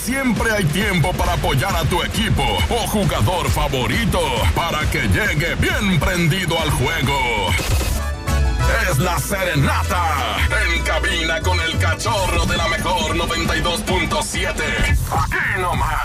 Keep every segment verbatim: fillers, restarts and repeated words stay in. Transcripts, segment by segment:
siempre hay tiempo para apoyar a tu equipo o jugador favorito para que llegue bien prendido al juego. Es la serenata en cabina con el cachorro de la mejor noventa y dos punto siete. Aquí nomás.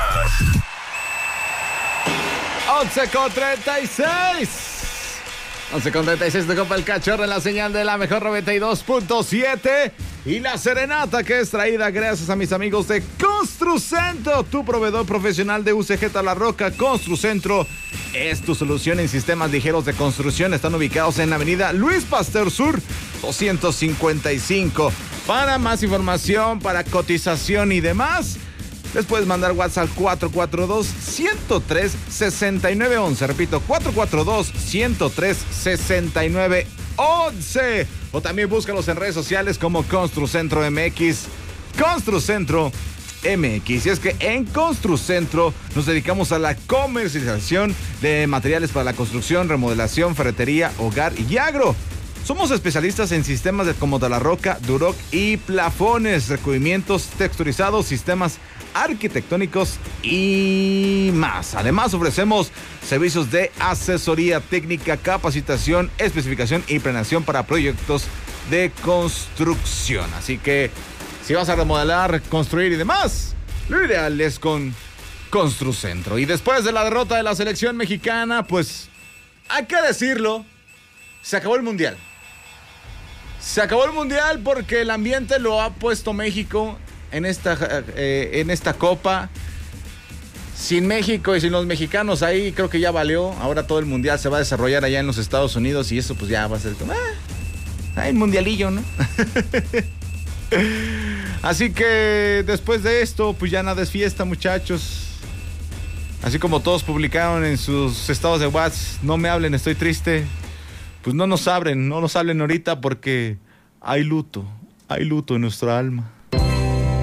once con treinta y seis. once con treinta y seis de Copa el Cachorro en la señal de la mejor noventa y dos punto siete. Y la serenata que es traída gracias a mis amigos de Construcentro, tu proveedor profesional de U C G Tabla Roca. Construcentro es tu solución en sistemas ligeros de construcción. Están ubicados en la avenida Luis Pasteur Sur doscientos cincuenta y cinco. Para más información, para cotización y demás, les puedes mandar WhatsApp al cuatro cuatro dos, uno cero tres, seis nueve uno uno. Repito, cuatro cuatro dos, uno cero tres, seis nueve uno uno. O también búscalos en redes sociales como Construcentro M X. Construcentro M X. Y es que en Construcentro nos dedicamos a la comercialización de materiales para la construcción, remodelación, ferretería, hogar y agro. Somos especialistas en sistemas de como Tabla Roca, Duroc y plafones, recubrimientos texturizados, sistemas arquitectónicos y más. Además, ofrecemos servicios de asesoría técnica, capacitación, especificación y planeación para proyectos de construcción. Así que si vas a remodelar, construir y demás, lo ideal es con Construcentro. Y después de la derrota de la selección mexicana, pues hay que decirlo, se acabó el mundial. Se acabó el mundial porque el ambiente lo ha puesto México en esta, eh, en esta copa. Sin México y sin los mexicanos ahí creo que ya valió. Ahora todo el mundial se va a desarrollar allá en los Estados Unidos y eso pues ya va a ser como, ah, el mundialillo, ¿no? Así que después de esto pues ya nada es fiesta, muchachos. Así como todos publicaron en sus estados de WhatsApp, no me hablen, estoy triste. Pues no nos abren, no nos hablen ahorita porque hay luto, hay luto en nuestra alma.